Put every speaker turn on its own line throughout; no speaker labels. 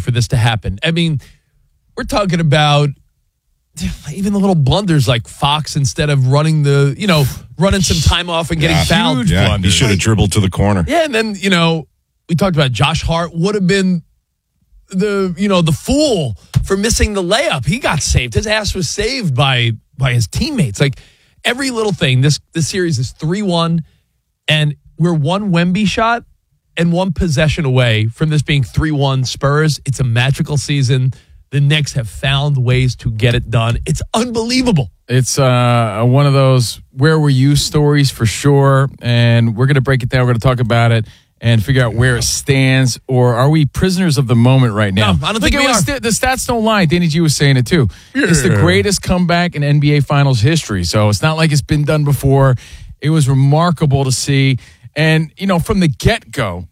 for this to happen. I mean, we're talking about even the little blunders like Fox, instead of running some time off and getting fouled.
Yeah, he should have dribbled to the corner.
Yeah, and then, we talked about Josh Hart would have been the fool for missing the layup. He got saved. His ass was saved by his teammates. Like, every little thing. This series is 3-1, and we're one Wemby shot and one possession away from this being 3-1 Spurs. It's a magical season. The Knicks have found ways to get it done. It's unbelievable.
It's one of those where were you stories for sure, and we're going to break it down. We're going to talk about it and figure out where it stands, or are we prisoners of the moment right now?
No, I don't think we are.
The stats don't lie. Danny G was saying it too. Yeah. It's the greatest comeback in NBA Finals history, so it's not like it's been done before. It was remarkable to see, and from the get-go,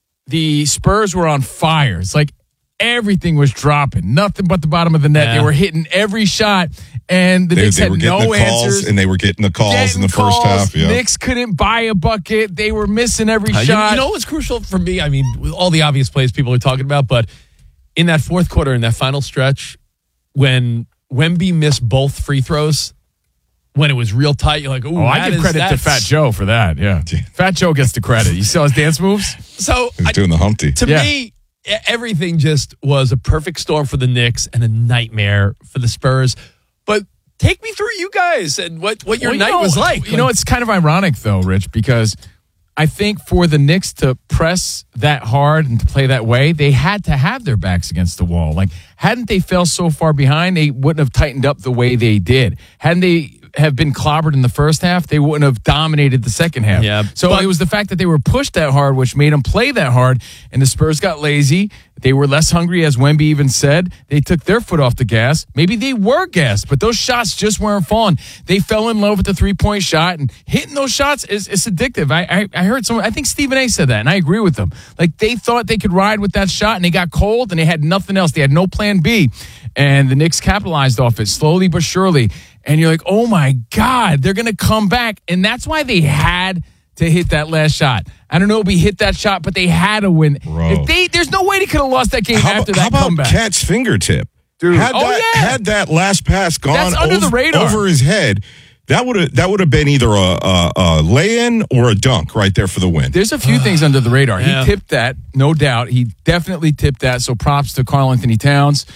the Spurs were on fire. It's like everything was dropping, nothing but the bottom of the net. Yeah. They were hitting every shot, and the Knicks had no answers.
And they were getting the calls in the first half. Yeah.
Knicks couldn't buy a bucket. They were missing every shot.
You know what's crucial for me? I mean, with all the obvious plays people are talking about, but in that fourth quarter, in that final stretch, when Wemby missed both free throws, when it was real tight, you're like, ooh,
I give credit to Fat Joe for that. Yeah. Fat Joe gets the credit. You saw his dance moves?
So
he's doing the Humpty.
To me, everything just was a perfect storm for the Knicks and a nightmare for the Spurs. But take me through you guys and what your night was like.
It's kind of ironic, though, Rich, because I think for the Knicks to press that hard and to play that way, they had to have their backs against the wall. Like, hadn't they fell so far behind, they wouldn't have tightened up the way they did. Hadn't they have been clobbered in the first half, they wouldn't have dominated the second half.
Yeah,
so it was the fact that they were pushed that hard, which made them play that hard, and the Spurs got lazy. They were less hungry, as Wemby even said. They took their foot off the gas. Maybe they were gassed, but those shots just weren't falling. They fell in love with the three-point shot, and hitting those shots is addictive. I heard someone, I think Stephen A. said that, and I agree with them. Like, they thought they could ride with that shot, and they got cold, and they had nothing else. They had no plan B, and the Knicks capitalized off it slowly but surely. And you're like, oh, my God, they're going to come back. And that's why they had to hit that last shot. I don't know if we hit that shot, but they had to win. There's no way they could have lost that game after that comeback.
How about Cat's fingertip?
Dude,
had that last pass gone
under the radar.
over his head, that would have been either a lay-in or a dunk right there for the win.
There's a few things under the radar. Yeah. He tipped that, no doubt. He definitely tipped that, so props to Karl Anthony Towns.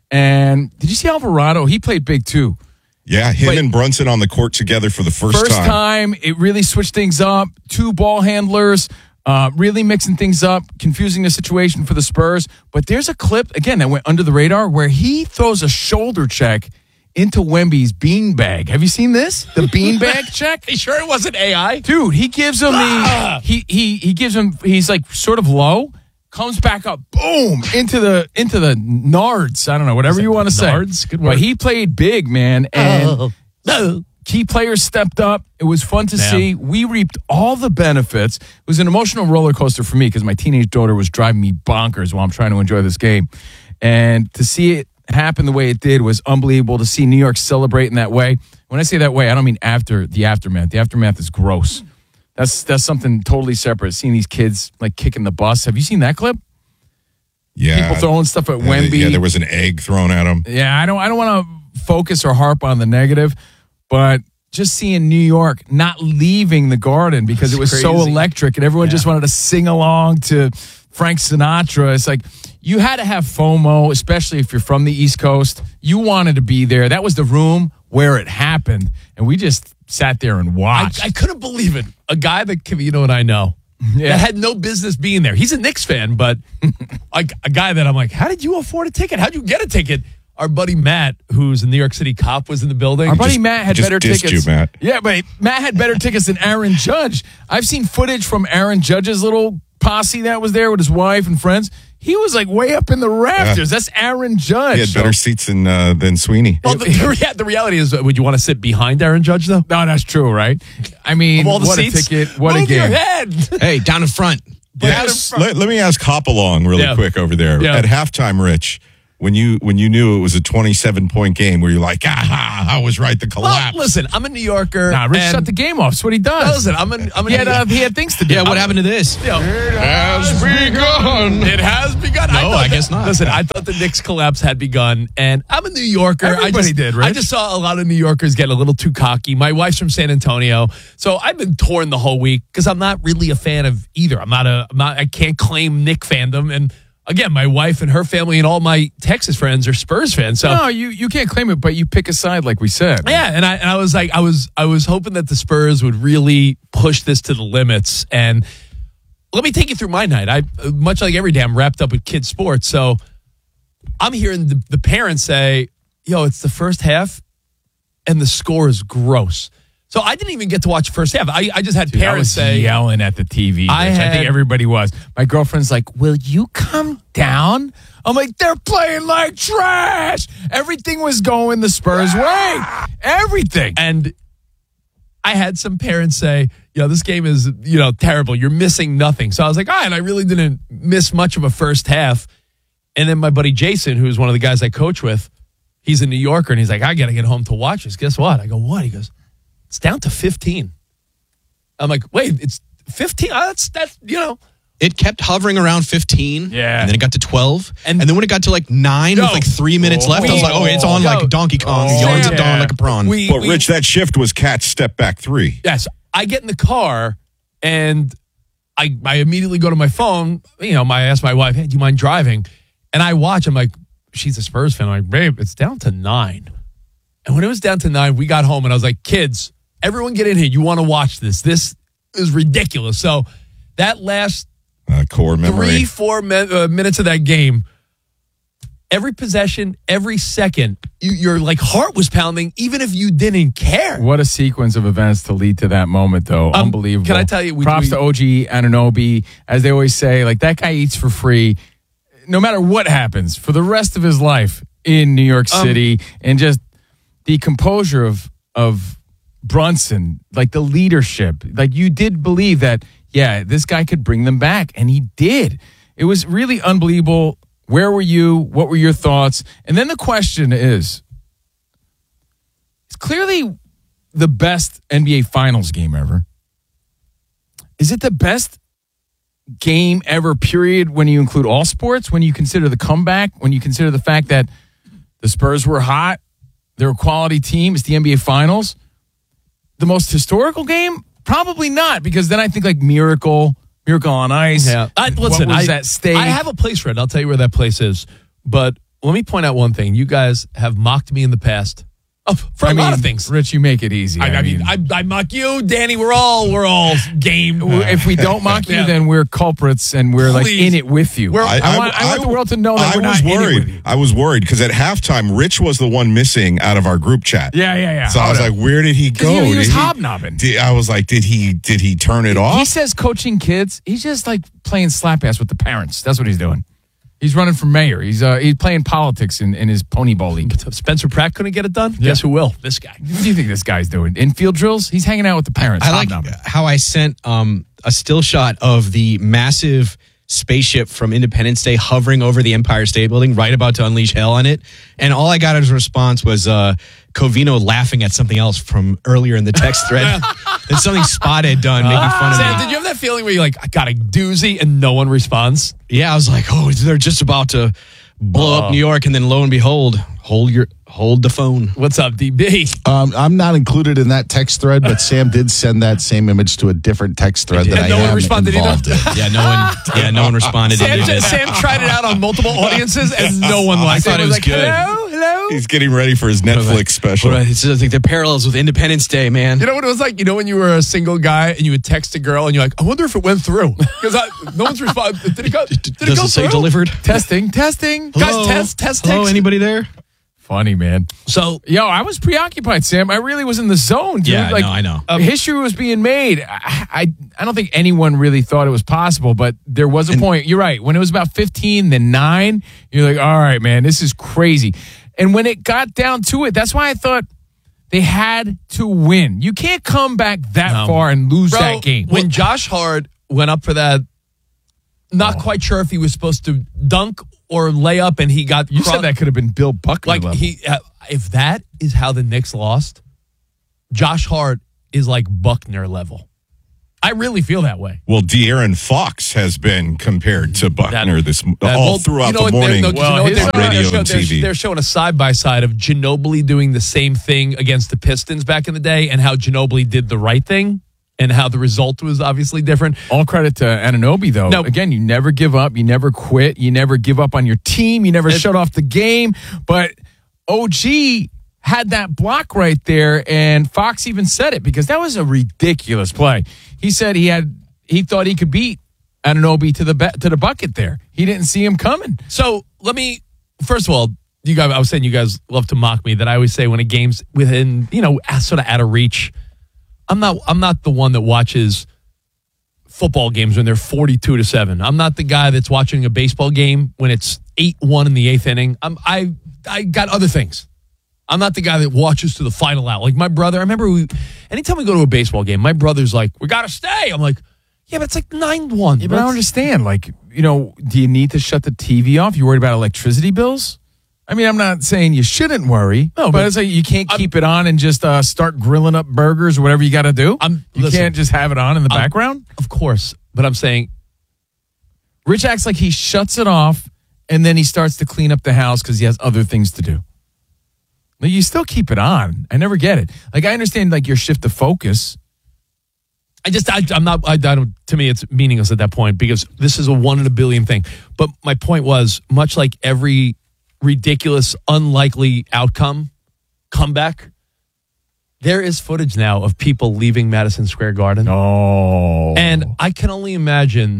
And did you see Alvarado? He played big, too.
Yeah, him and Brunson on the court together for the first time.
First time, it really switched things up. Two ball handlers, really mixing things up, confusing the situation for the Spurs. But there's a clip, again, that went under the radar where he throws a shoulder check into Wemby's beanbag. Have you seen this? The beanbag check?
You sure it wasn't AI?
Dude, he gives him he gives him, he's like sort of low, comes back up, boom, into the nards. I don't know, whatever you want to say.
Nards? Good word.
But he played big, man, and key players stepped up. It was fun to see. We reaped all the benefits. It was an emotional roller coaster for me because my teenage daughter was driving me bonkers while I'm trying to enjoy this game. And to see it happen the way it did was unbelievable. To see New York celebrate in that way. When I say that way, I don't mean after the aftermath. The aftermath is gross. That's something totally separate. Seeing these kids like kicking the bus. Have you seen that clip?
Yeah.
People throwing stuff at Wemby.
Yeah, there was an egg thrown at him.
Yeah, I don't want to focus or harp on the negative, but just seeing New York not leaving the Garden because it was so electric and everyone just wanted to sing along to Frank Sinatra. It's like you had to have FOMO, especially if you're from the East Coast. You wanted to be there. That was the room where it happened, and we just sat there and watched.
I couldn't believe it. A guy that, and I know, that had no business being there. He's a Knicks fan, but like a guy that I'm like, how did you afford a ticket? How'd you get a ticket? Our buddy Matt, who's a New York City cop, was in the building.
Our buddy Matt had better tickets.
You, Matt.
Yeah, but Matt had better tickets than Aaron Judge. I've seen footage from Aaron Judge's little posse that was there with his wife and friends. He was like way up in the rafters. Yeah. That's Aaron Judge.
He had better seats than Sweeney.
Well, the reality is, would you want to sit behind Aaron Judge, though?
No, that's true, right? I mean, what
seats?
A ticket, what
Move
a game.
Your head.
Hey, down in front.
Let me ask Hopalong really quick over there.
Yeah.
At halftime, Rich, when you knew it was a 27-point game, where you're like, I was right, the
Well,
collapse.
listen, I'm a New Yorker.
Nah, Rich
and-
shut the game off. That's what he does.
Listen, I'm
He had things to do.
Yeah, what happened to this?
You know,
has begun.
it has begun.
No, I guess not.
Listen, I thought the Knicks collapse had begun, and I'm a New Yorker.
Everybody did, Rich.
I just saw a lot of New Yorkers get a little too cocky. My wife's from San Antonio, so I've been torn the whole week because I'm not really a fan of either. I can't claim Knick fandom, and again, my wife and her family and all my Texas friends are Spurs fans. So
No, you can't claim it, but you pick a side, like we said.
yeah, and I was like, I was hoping that the Spurs would really push this to the limits. And let me take you through my night. I, much like every day, I'm wrapped up with kids' sports. So I'm hearing the parents say, "Yo, it's the first half, and the score is gross." So I didn't even get to watch the first half. I just had
Dude, I
parents
was
say,
yelling at the TV.
I
I think
had-
everybody was. My girlfriend's like, "Will you come down?" I'm like, "They're playing like trash." Everything was going the Spurs' way. Everything.
and I had some parents say, this game is, terrible. You're missing nothing. So I was like, all right, I really didn't miss much of a first half. And then my buddy Jason, who's one of the guys I coach with, he's a New Yorker, and he's like, I got to get home to watch this. Guess what? I go, what? He goes, it's down to 15. I'm like, wait, it's 15? That's
It kept hovering around 15.
Yeah.
And then it got to 12.
And-
And then when it got to like 9 with like 3 minutes left, I was like, oh, it's on like Donkey Kong.
Oh,
Yards
yeah.
it down like a prawn.
But Rich, that shift was Cat's step back three.
Yes, I get in the car and I immediately go to my phone. I ask my wife, "Hey, do you mind driving?" And I watch. I'm like, she's a Spurs fan. I'm like, babe, it's down to 9. And when it was down to 9, we got home and I was like, kids, everyone get in here. You want to watch this? This is ridiculous. So that last
Core memory.
3-4 minutes of that game, every possession, every second, your like heart was pounding, even if you didn't care.
What a sequence of events to lead to that moment, though. Unbelievable.
can I tell you,
props to OG Anunoby. As they always say, like, that guy eats for free no matter what happens for the rest of his life in New York City. And just the composure of Brunson, like the leadership. Like, you did believe that, yeah, this guy could bring them back, and he did. It was really unbelievable. Where were you? What were your thoughts? And then the question is, it's clearly the best NBA Finals game ever. Is it the best game ever, period, when you include all sports, when you consider the comeback, when you consider the fact that the Spurs were hot, they're a quality team, it's the NBA Finals? The most historical game? Probably not, because then I think like Miracle on Ice.
Yeah.
Listen,
I
was at stake?
I have a place for it. I'll tell you where that place is. But let me point out one thing. You guys have mocked me in the past for a lot of things.
Rich, you make it easy.
I mock you, Danny. We're all game.
If we don't mock you,
Yeah.
then we're culprits and we're like
Please.
in it with you. I want the world to know that we're not in it with you.
I was worried because at halftime, Rich was the one missing out of our group chat.
Yeah.
So I was like, where did he go?
He was
Did
hobnobbing.
I was like, did he turn it off?
He says coaching kids, he's just like playing slap ass with the parents. That's what he's doing. He's running for mayor. He's playing politics in his pony ball league.
Spencer Pratt couldn't get it done. Guess who will? This guy.
What do you think this guy's doing? Infield drills? He's hanging out with the parents.
I like how I sent a still shot of the massive spaceship from Independence Day hovering over the Empire State Building, right about to unleash hell on it. And all I got as a response was Covino laughing at something else from earlier in the text thread. It's something Spot had done, making fun of
Sam,
me.
did you have that feeling where you're like, I got a doozy and no one responds?
Yeah, I was like, oh, they're just about to blow up New York, and then lo and behold, hold the phone.
What's up, DB?
I'm not included in that text thread, but Sam did send that same image to a different text thread that
And
I
no one
am
responded either?
involved in.
Yeah, no one responded.
Sam tried it out on multiple audiences and no one liked
thought it was
like,
good.
Hello?
He's getting ready for his Netflix special.
It's like the parallels with Independence Day, man.
You know what it was like? You know when you were a single guy and you would text a girl and you're like, I wonder if it went through. Because no one's responded. Did it go
Does it say
through?
delivered?
Testing.
Guys, test.
Hello, anybody there?
Funny, man.
So,
Yo, I was preoccupied, Sam. I really was in the zone, dude.
Yeah,
like,
no, I know.
History was being made. I don't think anyone really thought it was possible, but there was a point. You're right. When it was about 15, then 9, you're like, all right, man, this is crazy. And when it got down to it, that's why I thought they had to win. You can't come back that far and lose
bro,
that game.
when Josh Hart went up for that Not quite sure if he was supposed to dunk or lay up, and he got.
You said that could have been Bill Buckley
like
level.
if that is how the Knicks lost, Josh Hart is like Buckner level. I really feel that way.
Well, De'Aaron Fox has been compared to Buckner all throughout the morning on radio and TV.
They're showing a side-by-side of Ginobili doing the same thing against the Pistons back in the day and how Ginobili did the right thing and how the result was obviously different.
All credit to Anunoby, though.
No.
Again, you never give up. You never quit. You never give up on your team. You never shut off the game. But OG had that block right there, and Fox even said it because that was a ridiculous play. He said he thought he could beat Anunoby to the bucket there. He didn't see him coming.
So let me, first of all, I was saying you guys love to mock me that I always say when a game's within, sort of out of reach, I'm not the one that watches football games when they're 42-7. I'm not the guy that's watching a baseball game when it's 8-1 in the 8th inning. I got other things. I'm not the guy that watches to the final out. Like my brother, I remember anytime we go to a baseball game, my brother's like, we got to stay. I'm like, yeah, but it's like 9-1.
Yeah, but I don't understand. Like, do you need to shut the TV off? You worried about electricity bills? I mean, I'm not saying you shouldn't worry, but it's like you can't keep it on and just start grilling up burgers or whatever you got to do. You can't just have it on in the background?
Of course, but I'm saying
Rich acts like he shuts it off and then he starts to clean up the house because he has other things to do. But you still keep it on. I never get it. Like, I understand like your shift of focus. To me, it's meaningless at that point because this is a 1 in a billion thing. But my point was, much like every ridiculous, unlikely comeback, there is footage now of people leaving Madison Square Garden. Oh.
And I can only imagine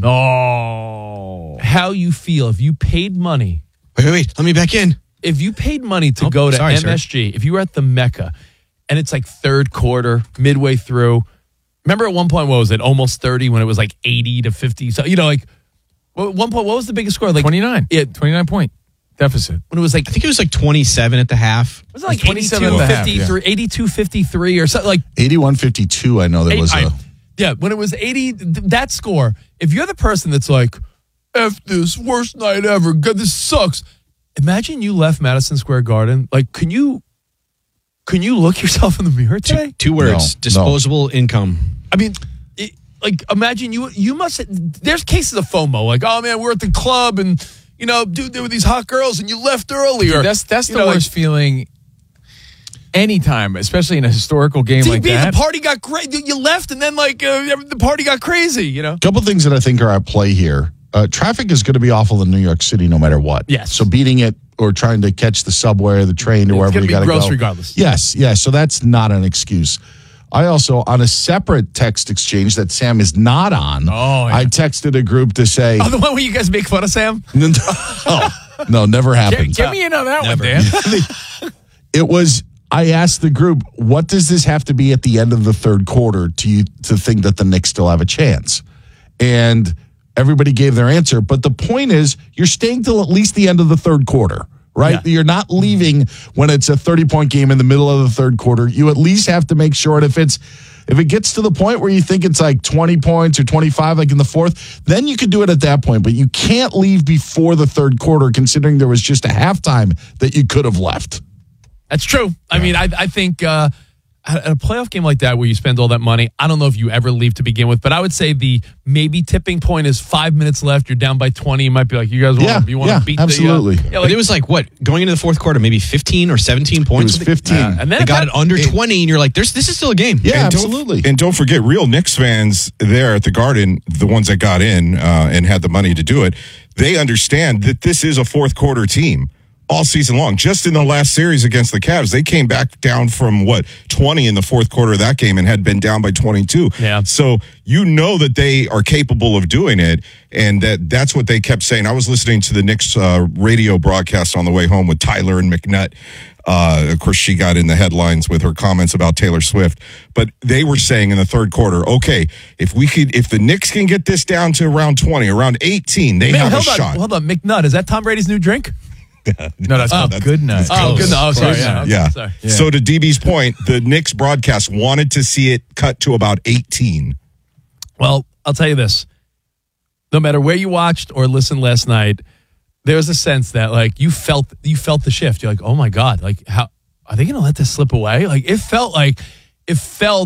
how you feel if you paid money.
Wait, let me back in.
If you paid money to go to MSG, if you were at the Mecca, and it's like third quarter, midway through. Remember at one point, what was it, almost 30 when it was like 80 to 50? So, at one point, what was the biggest score? Like
29. 29-point deficit.
When it was like,
I think it was like 27 at the half.
Was it like
27 at the half,
53, 82-53 or something like
81-52? I know there was
when it was 80, that score, if you're the person that's like, F this, worst night ever, God, this sucks. Imagine you left Madison Square Garden. Like, can you look yourself in the mirror today?
Two words: disposable income.
I mean, imagine you must. There's cases of FOMO. Like, oh man, we're at the club and dude, there were these hot girls and you left earlier.
That's the worst feeling. Anytime, especially in a historical game like that.
The party got great. You left and then the party got crazy.
A couple things that I think are at play here. Traffic is going to be awful in New York City no matter what.
Yes.
So beating it or trying to catch the subway or the train or wherever you got to go.
It's going to be gross regardless.
Yes. So that's not an excuse. I also, on a separate text exchange that Sam is not on, I texted a group to say...
Oh, the one where you guys make fun of Sam?
No, never happened.
Get me in on that
Never.
one, Dan.
It was... I asked the group, what does this have to be at the end of the third quarter to think that the Knicks still have a chance? And... everybody gave their answer, but the point is you're staying till at least the end of the third quarter, right? Yeah. You're not leaving when it's a 30-point game in the middle of the third quarter. You at least have to make sure, and if it gets to the point where you think it's like 20 points or 25, like in the fourth, then you can do it at that point, but you can't leave before the third quarter considering there was just a halftime that you could have left.
That's true. I mean, I think... at a playoff game like that where you spend all that money, I don't know if you ever leave to begin with, but I would say the maybe tipping point is 5 minutes left. You're down by 20. You might be like, you guys want to beat
absolutely.
But it was like, what, going into the fourth quarter, maybe 15 or 17 points?
It was 15.
And then
they got it under 20, and you're like, this is still a game.
Yeah, absolutely.
And don't forget, real Knicks fans there at the Garden, the ones that got in and had the money to do it, they understand that this is a fourth quarter team. All season long. Just in the last series against the Cavs, they came back down from 20 in the fourth quarter of that game and had been down by 22.
Yeah.
So that they are capable of doing it, and that's what they kept saying. I was listening to the Knicks radio broadcast on the way home with Tyler and McNutt. Of course, she got in the headlines with her comments about Taylor Swift, but they were saying in the third quarter, okay, if the Knicks can get this down to around 20, around 18, they have a shot.
Hold on, McNutt, is that Tom Brady's new drink?
No, that's called Good Night.
Oh, Good Night. Oh, sorry.
Yeah.
Sorry.
So to DB's point, the Knicks broadcast wanted to see it cut to about 18.
Well, I'll tell you this. no matter where you watched or listened last night, there was a sense that like you felt the shift. You're like, oh my God, like how are they going to let this slip away? Like it felt like it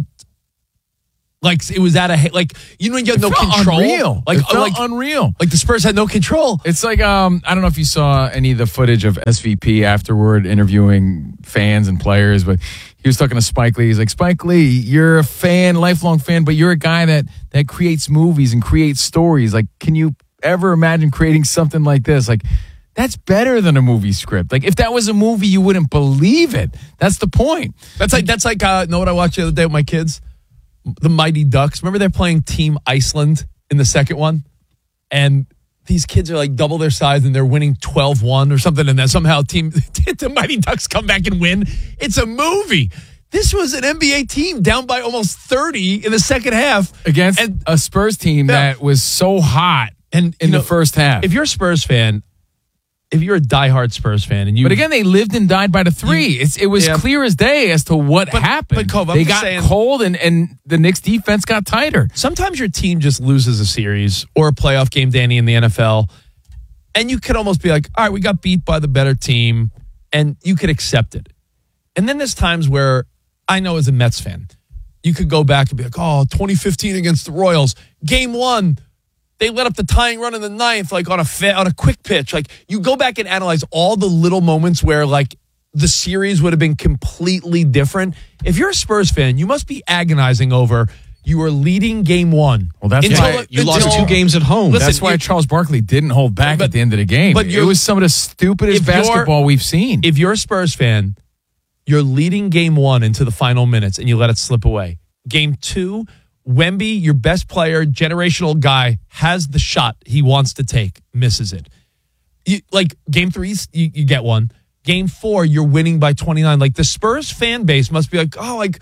was out of like you had no control.
Unreal.
Like
It felt
like
unreal.
Like the Spurs had no control.
It's like I don't know if you saw any of the footage of SVP afterward interviewing fans and players, but he was talking to Spike Lee. He's like, Spike Lee, you're a fan, lifelong fan, but you're a guy that creates movies and creates stories. Like, can you ever imagine creating something like this? Like, that's better than a movie script. Like, if that was a movie, you wouldn't believe it. That's the point.
That's like know what I watched the other day with my kids? The Mighty Ducks. Remember they're playing Team Iceland in the second one? And these kids are like double their size and they're winning 12-1 or something. And then somehow the Mighty Ducks come back and win. It's a movie. This was an NBA team down by almost 30 in the second half.
Against a Spurs team that was so hot in the first half.
If you're a Spurs fan, if you're a diehard Spurs fan, and
but again, they lived and died by the three. It was clear as day as to what happened.
But Cove,
they got cold, and the Knicks defense got tighter.
Sometimes your team just loses a series or a playoff game, Danny, in the NFL, and you could almost be like, all right, we got beat by the better team, and you could accept it. And then there's times where I know as a Mets fan, you could go back and be like, oh, 2015 against the Royals, game one. They let up the tying run in the ninth, like on a quick pitch. Like you go back and analyze all the little moments where like the series would have been completely different. If you're a Spurs fan, you must be agonizing over you were leading game one.
Well, that's why
you lost 2 games at home.
Listen,
that's why Charles Barkley didn't hold back at the end of the game. But it was some of the stupidest basketball we've seen.
If you're a Spurs fan, you're leading game one into the final minutes and you let it slip away. Game two, Wemby, your best player, generational guy, has the shot he wants to take, misses it. Like game three, you get one. Game four, you're winning by 29. Like the Spurs fan base must be like, oh, like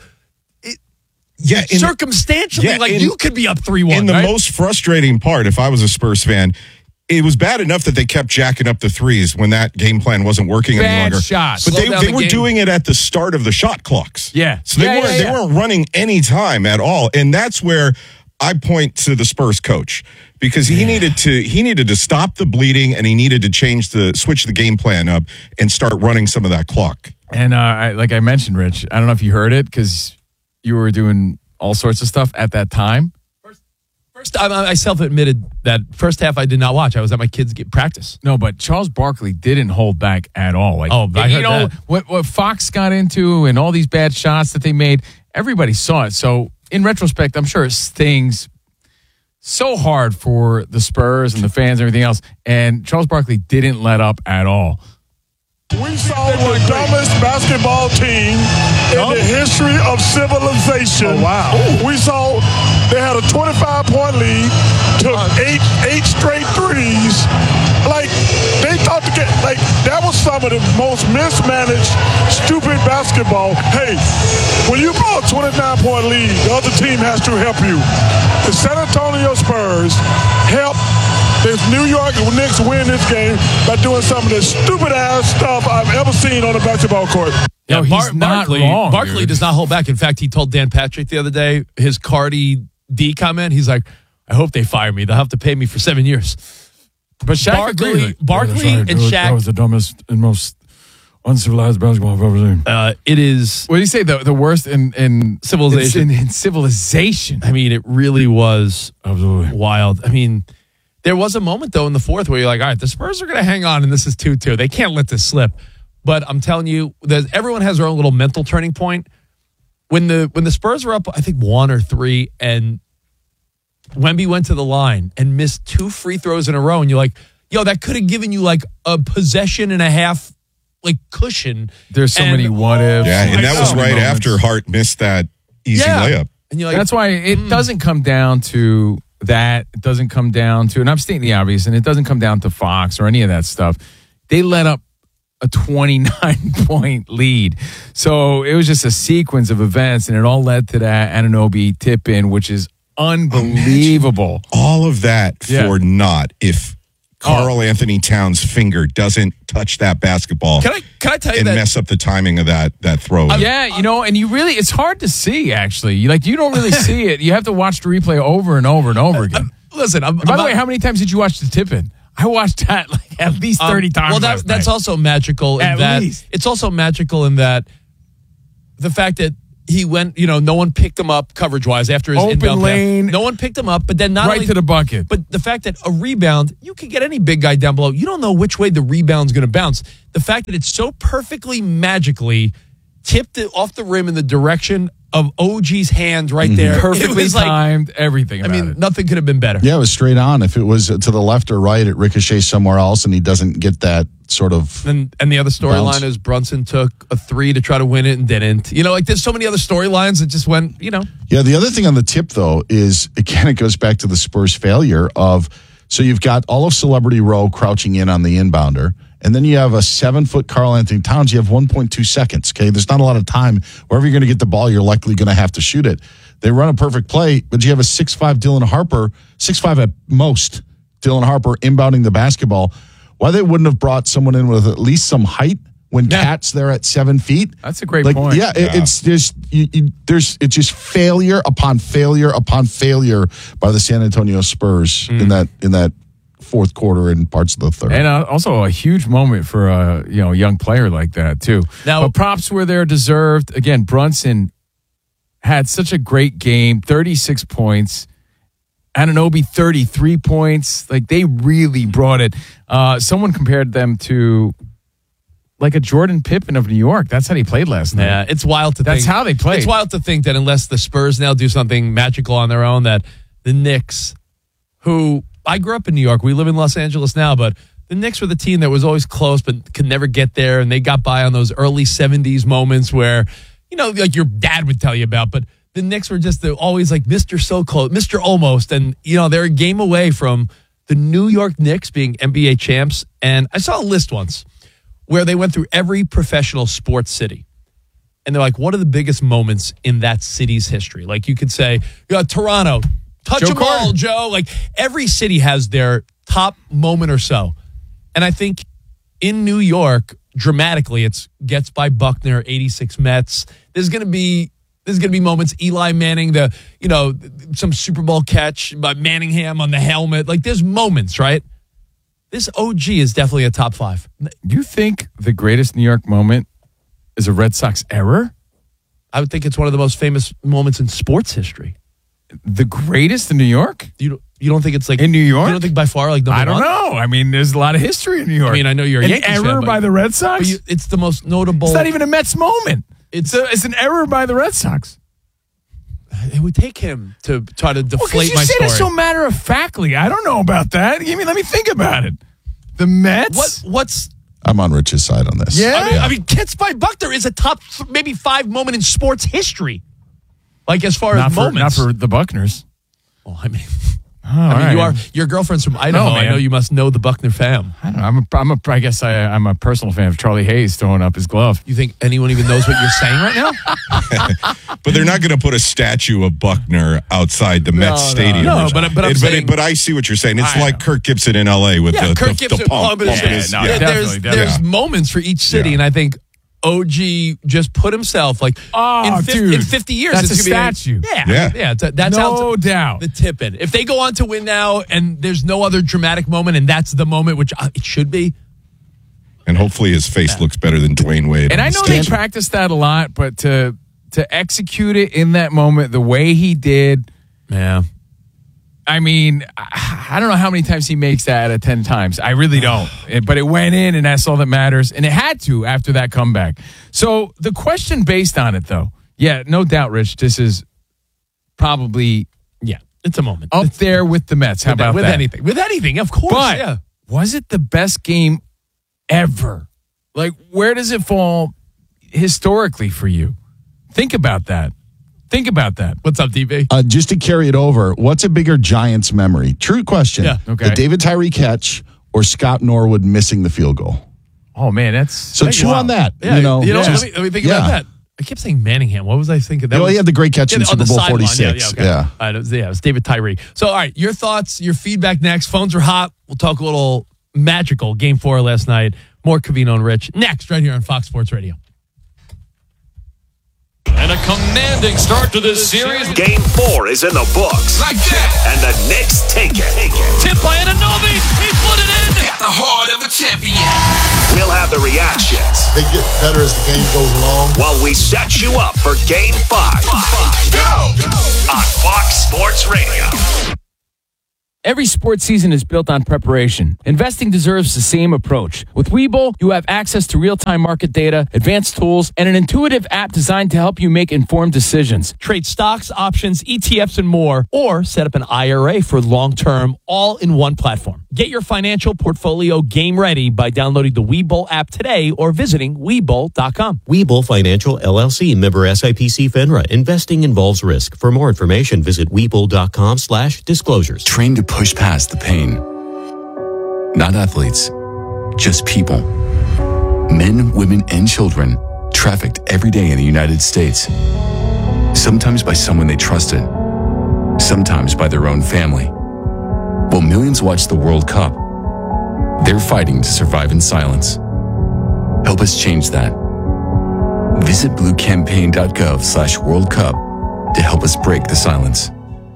circumstantially, you could be up 3-1.
And the most frustrating part, if I was a Spurs fan, it was bad enough that they kept jacking up the threes when that game plan wasn't working any longer.
Bad shots.
But they were doing it at the start of the shot clocks.
Yeah.
So they weren't running any time at all. And that's where I point to the Spurs coach because he needed to stop the bleeding and he needed to switch the game plan up and start running some of that clock.
And like I mentioned, Rich, I don't know if you heard it because you were doing all sorts of stuff at that time.
First, I self-admitted that first half I did not watch. I was at my kids' practice.
No, but Charles Barkley didn't hold back at all. Like,
I heard that.
What Fox got into and all these bad shots that they made, everybody saw it. So in retrospect, I'm sure it stings so hard for the Spurs and the fans and everything else. And Charles Barkley didn't let up at all.
We saw the dumbest basketball team in the history of civilization. Oh, wow. We saw they had a 25-point lead, took eight straight threes. Like, they thought that was some of the most mismanaged, stupid basketball. Hey, when you blow a 29-point lead, the other team has to help you. The San Antonio Spurs helped the New York Knicks win this game by doing some of the stupid-ass stuff I've ever seen on a basketball court.
Yeah,
he's not wrong.
Barkley does not hold back. In fact, he told Dan Patrick the other day, his Cardi D comment, he's like, I hope they fire me. They'll have to pay me for 7 years.
But Shaq
Barkley and Shaq.
That was the dumbest and most uncivilized basketball I've ever seen.
It is.
What do you say? The worst in
civilization.
In civilization.
I mean, it really was
absolutely
wild. I mean, there was a moment, though, in the fourth where you're like, all right, the Spurs are going to hang on, and this is 2-2. They can't let this slip. But I'm telling you, everyone has their own little mental turning point. When the Spurs were up, I think 1 or 3, and Wemby went to the line and missed 2 free throws in a row, and you're like, yo, that could have given you like a possession and a half like cushion.
There's so many what ifs.
Yeah, and that was right after Hart missed that easy layup.
And you're like,
that's why it doesn't come down to that. It doesn't come down to, and I'm stating the obvious, and it doesn't come down to Fox or any of that stuff. They let up a 29-point lead. So it was just a sequence of events, and it all led to that Anunoby tip-in, which is unbelievable.
All of that for naught if Karl Anthony Towns' finger doesn't touch that basketball.
Can I tell you
and
that?
Mess up the timing of that throw?
Yeah, and you really, it's hard to see, actually. You don't really see it. You have to watch the replay over and over and over again.
Listen,
By the way, how many times did you watch the tip-in? I watched that like at least 30 times.
Well,
last
that's
night.
also magical in
At
that
least.
it's also magical in that the fact that he went, no one picked him up coverage-wise after his
Open
inbound
lane.
pass. No one picked him up, but then not
right
only
to the bucket.
But the fact that a rebound, you can get any big guy down below. You don't know which way the rebound's going to bounce. The fact that it's so perfectly magically tipped it off the rim in the direction of OG's hand right there.
Perfectly
It was like,
timed, everything
I
about
mean,
it.
nothing could have been better.
Yeah, it was straight on. If it was to the left or right, it ricochets somewhere else, and he doesn't get that sort of.
And the other storyline
Bounce.
is Brunson took a 3 to try to win it and didn't. There's so many other storylines that just went,
Yeah, the other thing on the tip, though, is, again, it goes back to the Spurs' failure of, so you've got all of Celebrity Row crouching in on the inbounder, and then you have a 7-foot Karl Anthony Towns. You have 1.2 seconds, okay? There's not a lot of time. Wherever you're going to get the ball, you're likely going to have to shoot it. They run a perfect play, but you have a 6'5" Dylan Harper, 6'5" at most, Dylan Harper inbounding the basketball. Why they wouldn't have brought someone in with at least some height when Cat's there at 7 feet?
That's a great point.
Yeah, it's just it's just failure upon failure upon failure by the San Antonio Spurs in that fourth quarter and parts of the third.
And also a huge moment for a young player like that too.
Now-
but props were there deserved. Again, Brunson had such a great game, 36 points. Anunoby 33 points. Like they really brought it. Someone compared them to like a Jordan Pippen of New York. That's how he played last night.
Yeah, it's wild to think.
That's how they played.
It's wild to think that unless the Spurs now do something magical on their own, that the Knicks, who I grew up in New York, we live in Los Angeles now, but the Knicks were the team that was always close but could never get there, and they got by on those early 70s moments where, like your dad would tell you about, but the Knicks were just always like Mr. So Close, Mr. Almost, and they're a game away from the New York Knicks being NBA champs. And I saw a list once where they went through every professional sports city. And they're like, what are the biggest moments in that city's history? Like you could say, Toronto, touch
Joe
them all,
Carter.
Joe. Like every city has their top moment or so. And I think in New York, dramatically, it's gets by Buckner, 86 Mets. There's going to be moments, Eli Manning, some Super Bowl catch by Manningham on the helmet. Like there's moments, right? This OG is definitely a top 5.
You think the greatest New York moment is a Red Sox error?
I would think it's one of the most famous moments in sports history.
The greatest in New York?
You don't think it's like
In New York?
You don't think by far like number
I don't
one?
know. I mean, there's a lot of history in New York.
I mean, I know you're a
an
Yankees
error
fan, but-
by the Red Sox.
But it's the most notable.
It's not even a Mets moment.
It's
an error by the Red Sox.
It would take him to try to
Well, because
deflate
you
my
say
story.
that so matter of factly. I don't know about that. Let me think about it. The Mets.
What's
I'm on Rich's side on this.
Yeah.
I mean, Kits by Buckner is a top maybe 5 moment in sports history. Like as far
Not
as moments.
for the Buckners.
Well, I mean,
Oh,
you are your girlfriend's from Idaho.
man.
I know you must know the Buckner fam.
I don't know. I guess I'm a personal fan of Charlie Hayes throwing up his glove.
You think anyone even knows what you're saying right now?
But they're not going to put a statue of Buckner outside the Mets stadium.
No, but I'm saying-
but I see what you're saying. It's
I
like
know.
Kirk Gibson in L.A. with the
Kirk
the
Gibson,
pump.
but
pumping his-
no,
yeah.
definitely.
There's moments for each city,
Yeah.
and I think OG just put himself like
dude,
in 50 years.
that's
it's
a
gonna be
statue.
Yeah. That's
No
how
doubt.
the tip in. If they go on to win now, and there's no other dramatic moment, and that's the moment, which it should be.
And hopefully his face looks better than Dwayne Wade.
And
on
I
the
know they
stage.
practice that a lot, but to execute it in that moment the way he did,
Yeah.
I mean, I don't know how many times he makes that out of 10 times. I really don't. But it went in, and that's all that matters. And it had to after that comeback. So the question based on it, though, yeah, no doubt, Rich, this is probably
Yeah. It's a moment.
up there with the Mets. How about
with
that?
anything. With anything, of course.
But
yeah.
was it the best game ever? Like, where does it fall historically for you? Think about that.
What's up, DB?
Just to carry it over, what's a bigger Giants memory? True question.
Yeah.
Okay.
The David Tyree catch or Scott Norwood missing the field goal?
Oh, man, that's...
So chew on that.
Yeah.
You know,
let me think about that. I kept saying Manningham. What was I thinking? That
Well, he had the great catch in
on
Super
the
Bowl
sideline.
46.
Okay.
Yeah.
All right, it was David Tyree. So, all right, your thoughts, your feedback next. Phones are hot. We'll talk a little magical Game 4 last night. More Covino and Rich next right here on Fox Sports Radio.
And a commanding start to this series.
Game 4 is in the books.
Like that.
And the Knicks take it.
Tip by Anunoby. He put it in.
Got the heart of a champion.
We'll have the reactions.
They get better as the game goes along.
While we set you up for Game 5. Go! On Fox Sports Radio.
Every sports season is built on preparation. Investing deserves the same approach. With Webull, you have access to real-time market data, advanced tools, and an intuitive app designed to help you make informed decisions.
Trade stocks, options, ETFs, and more, or set up an IRA for long-term, all in one platform. Get your financial portfolio game ready by downloading the Webull app today or visiting Webull.com.
Webull Financial LLC, member SIPC FINRA. Investing involves risk. For more information, visit Webull.com/disclosures.
Trained to push past the pain. Not athletes, just people. Men, women, and children trafficked every day in the United States. Sometimes by someone they trusted, sometimes by their own family. While millions watch the World Cup, they're fighting to survive in silence. Help us change that. Visit bluecampaign.gov/World Cup to help us break the silence.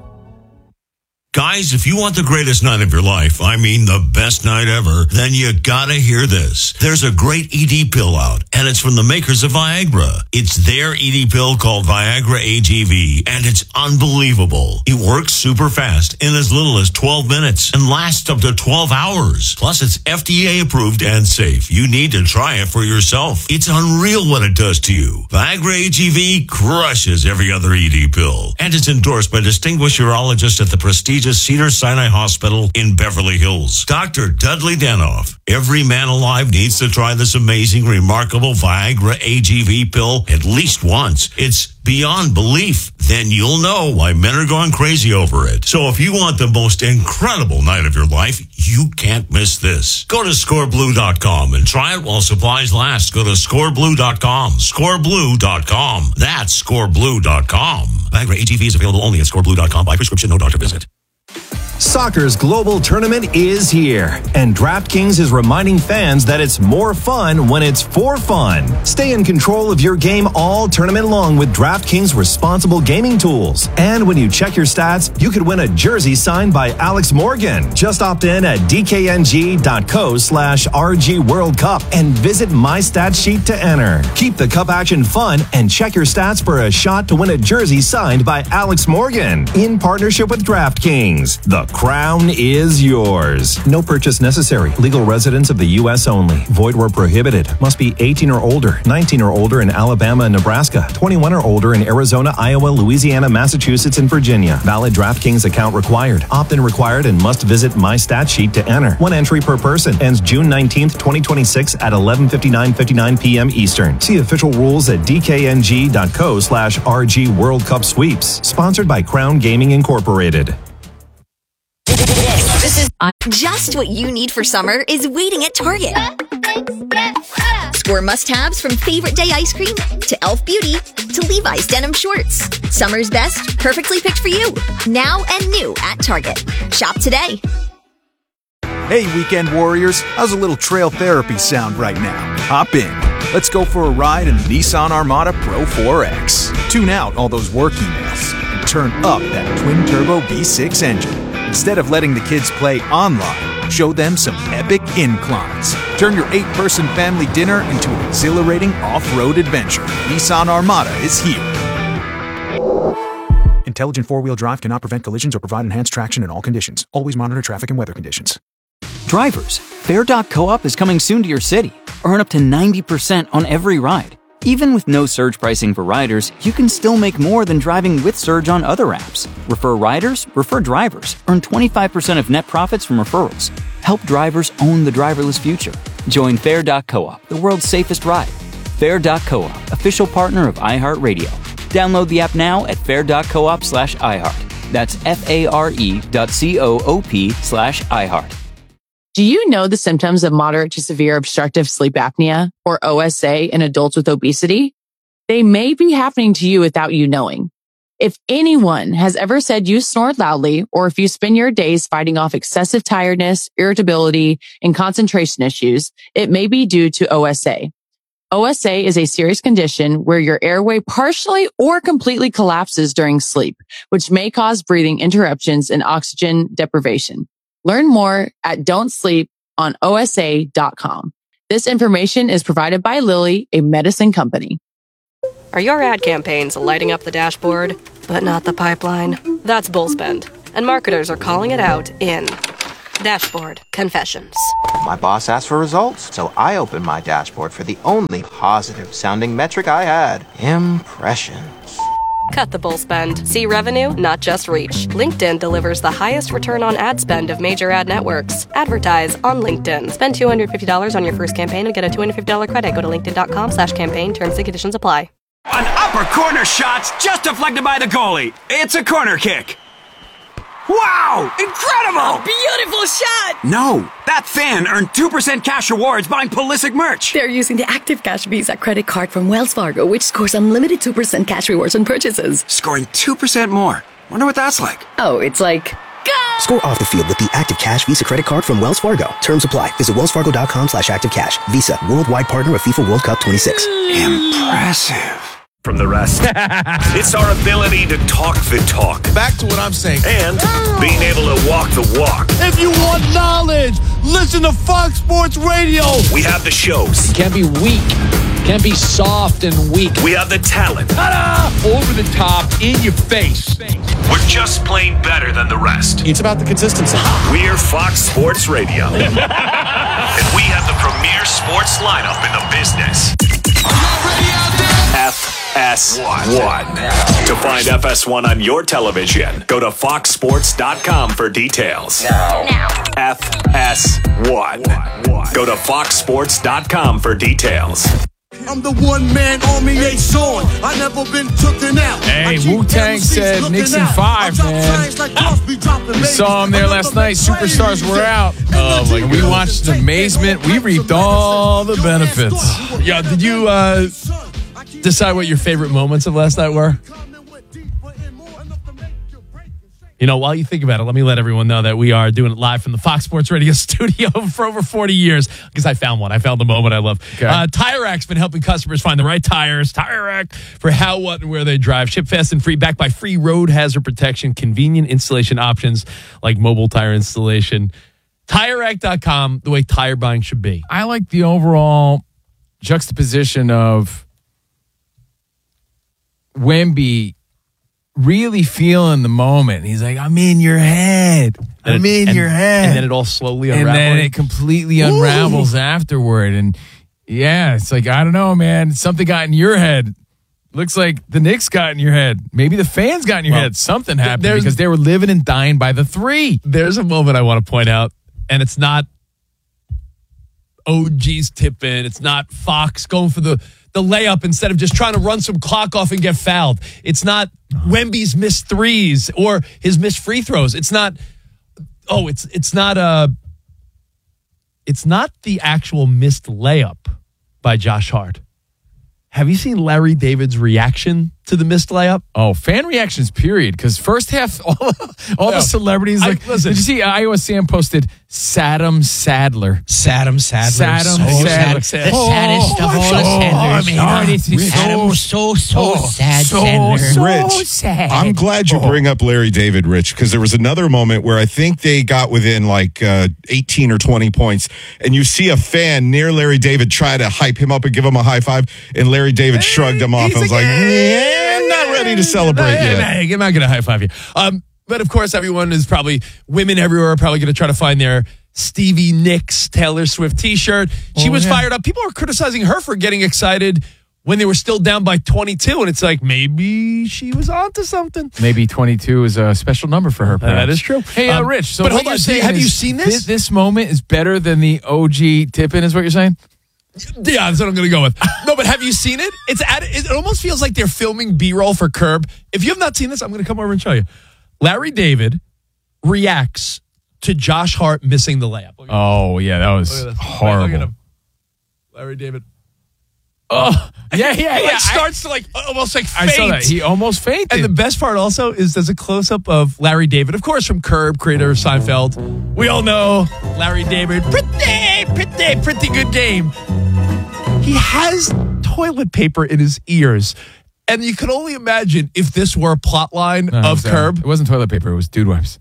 Guys, if you want the greatest night of your life, I mean the best night ever, then you gotta hear this. There's a great ED pill out, and it's from the makers of Viagra. It's their ED pill called Viagra AGV, and it's unbelievable. It works super fast in as little as 12 minutes and lasts up to 12 hours. Plus, it's FDA approved and safe. You need to try it for yourself. It's unreal what it does to you. Viagra AGV crushes every other ED pill, and it's endorsed by distinguished urologists at the prestigious Cedars-Sinai Hospital in Beverly Hills. Dr. Dudley Danoff. Every man alive needs to try this amazing, remarkable Viagra AGV pill at least once. It's beyond belief. Then you'll know why men are going crazy over it. So if you want the most incredible night of your life, you can't miss this. Go to scoreblue.com and try it while supplies last. Go to scoreblue.com. Scoreblue.com. That's scoreblue.com. Viagra AGV is available only at scoreblue.com by prescription, no doctor visit.
Soccer's global tournament is here, and DraftKings is reminding fans that it's more fun when it's for fun. Stay in control of your game all tournament long with DraftKings responsible gaming tools. And when you check your stats, you could win a jersey signed by Alex Morgan. Just opt in at dkng.co/RG World Cup and visit My Stat Sheet to enter. Keep the cup action fun and check your stats for a shot to win a jersey signed by Alex Morgan in partnership with DraftKings. The crown is yours. No purchase necessary. Legal residents of the U.S. only. Void where prohibited. Must be 18 or older, 19 or older in Alabama and Nebraska, 21 or older in Arizona, Iowa, Louisiana, Massachusetts, and Virginia. Valid DraftKings account required. Opt-in required and must visit My Stat Sheet to enter. One entry per person. Ends June 19th, 2026 at 11:59 p.m. Eastern. See official rules at dkng.co/RG World Cup Sweeps. Sponsored by Crown Gaming Incorporated.
This is just what you need for summer is waiting at Target. Score must-haves from favorite day ice cream to Elf Beauty to Levi's denim shorts. Summer's best, perfectly picked for you. Now and new at Target. Shop today.
Hey, weekend warriors. How's a little trail therapy sound right now? Hop in. Let's go for a ride in the Nissan Armada Pro 4X. Tune out all those work emails and turn up that twin-turbo V6 engine. Instead of letting the kids play online, show them some epic inclines. Turn your 8-person family dinner into an exhilarating off-road adventure. Nissan Armada is here. Intelligent four-wheel drive cannot prevent collisions or provide enhanced traction in all conditions. Always monitor traffic and weather conditions.
Drivers, Fair.coop is coming soon to your city. Earn up to 90% on every ride. Even with no surge pricing for riders, you can still make more than driving with Surge on other apps. Refer riders, refer drivers. Earn 25% of net profits from referrals. Help drivers own the driverless future. Join Fair.coop, the world's safest ride. Fair.coop, official partner of iHeartRadio. Download the app now at fair.coop/iHeart. That's FARE.coop/iHeart.
Do you know the symptoms of moderate to severe obstructive sleep apnea, or OSA, in adults with obesity? They may be happening to you without you knowing. If anyone has ever said you snore loudly, or if you spend your days fighting off excessive tiredness, irritability, and concentration issues, it may be due to OSA. OSA is a serious condition where your airway partially or completely collapses during sleep, which may cause breathing interruptions and oxygen deprivation. Learn more at don'tsleeponosa.com. This information is provided by Lilly, a medicine company.
Are your ad campaigns lighting up the dashboard, but not the pipeline? That's Bullspend, and marketers are calling it out in Dashboard Confessions.
My boss asked for results, so I opened my dashboard for the only positive-sounding metric I had, impressions.
Cut the bull spend. See revenue, not just reach. LinkedIn delivers the highest return on ad spend of major ad networks. Advertise on LinkedIn. Spend $250 on your first campaign and get a $250 credit. Go to linkedin.com/campaign. Terms and conditions apply.
An upper corner shot's just deflected by the goalie. It's a corner kick. Wow! Incredible!
Beautiful shot!
No, that fan earned 2% cash rewards buying Pulisic merch.
They're using the Active Cash Visa credit card from Wells Fargo, which scores unlimited 2% cash rewards on purchases.
Scoring 2% more. Wonder what that's like.
Oh, it's like...
Score off the field with the Active Cash Visa credit card from Wells Fargo. Terms apply. Visit wellsfargo.com/activecash. Visa, worldwide partner of FIFA World Cup 26.
Impressive.
From the rest, it's our ability to talk the talk.
Back to what I'm saying.
And being able to walk the walk.
If you want knowledge, listen to Fox Sports Radio.
We have the shows.
Can't be weak. Can't be soft and weak.
We have the talent.
Ta-da! Over the top, in your face.
We're just plain better than the rest.
It's about the consistency.
We're Fox Sports Radio. And we have the premier sports lineup in the business. FS1. To find FS1 on your television, go to foxsports.com for details. Now. FS1. Go to foxsports.com for details.
I'm the one-man army, ain't on. I never been taken out.
Hey, Wu-Tang said Nixon 5, man. We saw him there last night. Superstars were out. Oh, my God. We watched in amazement. We reaped all the benefits.
Yeah, did you decide what your favorite moments of last night were? You know, while you think about it, let me let everyone know that we are doing it live from the Fox Sports Radio studio for over 40 years because I found one. I found the moment I love. Okay. Tire Rack's been helping customers find the right tires. Tire Rack for how, what, and where they drive. Ship fast and free, backed by free road hazard protection, convenient installation options like mobile tire installation. TireRack.com, the way tire buying should be.
I like the overall juxtaposition of Wemby really feeling the moment. He's like, I'm in your head. I'm in your head.
And then it all slowly unravels.
And then it completely unravels afterward. And yeah, it's like, I don't know, man. Something got in your head. Looks like the Knicks got in your head. Maybe the fans got in your head. Something happened because they were living and dying by the three.
There's a moment I want to point out, and it's not OG's tip in. It's not Fox going for the layup instead of just trying to run some clock off and get fouled. It's not Wemby's missed threes or his missed free throws. It's not it's not the actual missed layup by Josh Hart. Have you seen Larry David's reaction to the missed layup?
Oh, fan reactions, period. Because first half, all the celebrities. Listen, did you see Iowa Sam posted Saddam Sadler?
Saddam Sadler.
The
saddest of all Sandlers. So sad, Sandler.
Rich,
sad.
I'm glad you bring up Larry David, Rich, because there was another moment where I think they got within like 18 or 20 points, and you see a fan near Larry David try to hype him up and give him a high five, and Larry David shrugged him off. I was like, I'm not ready to celebrate yet.
I'm not going to high five you. But of course, everyone is women everywhere are probably going to try to find their Stevie Nicks Taylor Swift t-shirt. She was fired up. People are criticizing her for getting excited when they were still down by 22. And it's like, maybe she was onto something.
Maybe 22 is a special number for her.
That is true.
Hey, Rich, so
but
what
hold on,
you're saying
have you
is
seen this?
This moment is better than the OG tip-in is what you're saying?
Yeah, that's what I'm going to go with. No, but have you seen it? It almost feels like they're filming B-roll for Curb. If you have not seen this, I'm going to come over and show you. Larry reacts to Josh Hart missing the layup.
Oh, yeah, that was horrible.
Look at him. Larry David.
Oh, yeah.
He starts to almost faint.
I saw that. He almost fainted.
And the best part also is there's a close-up of Larry David, of course, from Curb, creator of Seinfeld. We all know Larry David. Pretty good game. He has toilet paper in his ears. And you can only imagine if this were a plot line of Curb.
It wasn't toilet paper. It was dude wipes.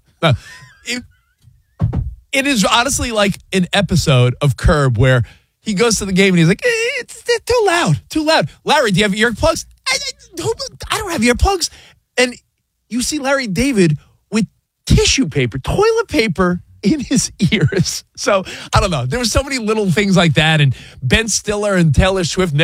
It is honestly like an episode of Curb where he goes to the game and he's like, it's too loud. Larry, do you have earplugs? I don't have earplugs. And you see Larry David with tissue paper, toilet paper in his ears. So, I don't know. There were so many little things like that. And Ben Stiller and Taylor Swift